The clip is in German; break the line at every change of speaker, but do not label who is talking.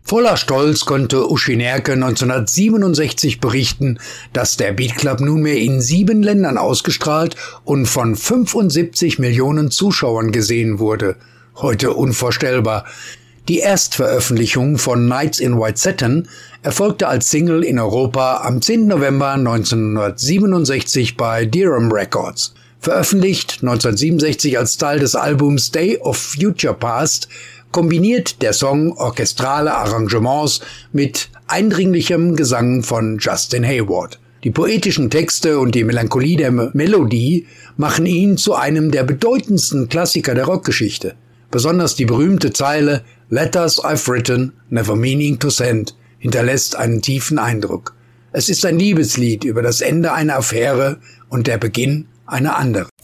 Voller Stolz konnte Uschi Nerke 1967 berichten, dass der Beat Club nunmehr in 7 Ländern ausgestrahlt und von 75 Millionen Zuschauern gesehen wurde. Heute unvorstellbar. Die Erstveröffentlichung von Nights in White Satin erfolgte als Single in Europa am 10. November 1967 bei Deram Records. Veröffentlicht 1967 als Teil des Albums Day of Future Past, kombiniert der Song orchestrale Arrangements mit eindringlichem Gesang von Justin Hayward. Die poetischen Texte und die Melancholie der Melodie machen ihn zu einem der bedeutendsten Klassiker der Rockgeschichte. Besonders die berühmte Zeile "Letters I've written, never meaning to send" hinterlässt einen tiefen Eindruck. Es ist ein Liebeslied über das Ende einer Affäre und der Beginn einer anderen.